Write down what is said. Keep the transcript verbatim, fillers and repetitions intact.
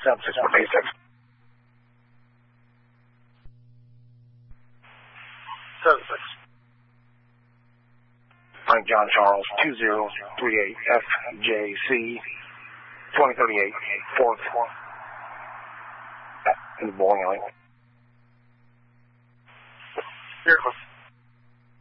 seven six one eight six. seven six. Frank John Charles, two zero three eight F J C, twenty thirty-eight, fourth, in the bowling alley. Here,